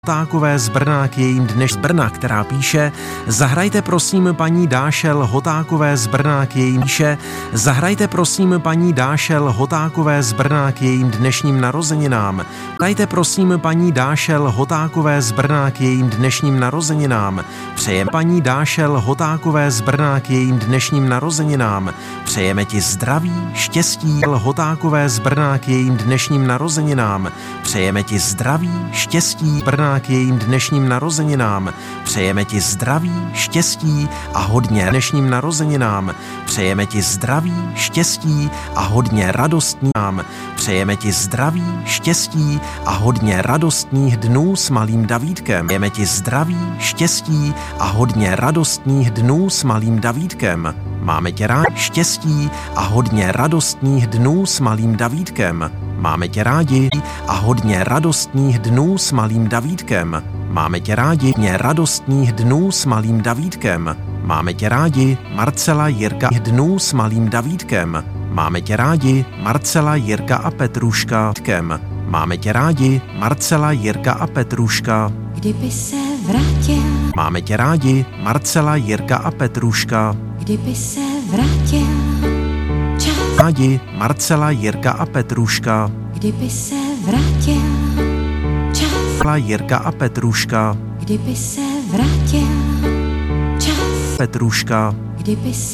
Hotákové z Brna k jejím dneš z Brna, která píše: zahrajte prosím paní Dášel Hotákové z Brna k jejím zahrajte prosím paní Dášel Hotákové z Brna k jejím dnešním narozeninám. Zahrajte prosím paní Dášel Hotákové z Brna k jejím dnešním narozeninám. Přejeme paní Dášel Hotákové z Brna k jejím dnešním narozeninám. Přejeme ti zdraví, štěstí. Hotákové z Brna k jejím dnešním narozeninám. Přejeme ti zdraví, štěstí. Brna k jejím dnešním narozeninám. Přejeme ti zdraví, štěstí a hodně dnešním narozeninám. Přejeme ti zdraví, štěstí a hodně radostných. Přejeme ti zdraví, štěstí a hodně radostných dnů s malým Davídkem. Přejeme ti zdraví, štěstí a hodně radostných dnů s malým Davídkem. Máme tě rádi, štěstí a hodně radostných dnů s malým Davídkem. Máme tě rádi a hodně radostných dnů s malým Davídkem. Máme tě rádi, hodně radostných dnů s malým Davídkem. Máme tě rádi, Marcela, Jirka, dnů s malým Davídkem. Máme tě rádi, Marcela, Jirka a Petruška. Máme tě rádi, Marcela, Jirka a Petruška. Kdyby se vrátil. Máme tě rádi, Marcela, Jirka a Petruška. Kdyby se vrátil čas. Rádi, Marcela, Jirka a Petruška. Kdyby se vrátil čas. Jirka a Petruška. Kdyby se vrátil čas. Petruška. Kdyby se